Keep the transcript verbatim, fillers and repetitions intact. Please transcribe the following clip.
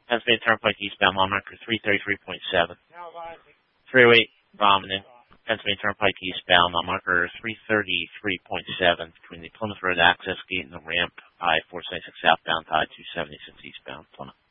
Pennsylvania Turnpike eastbound, mile marker three thirty-three point seven. three oh eight, Romney. Pennsylvania Turnpike eastbound, mile marker three thirty-three point seven between the Plymouth Road access gate and the ramp I four seventy-six southbound to I two seventy-six eastbound, Plymouth.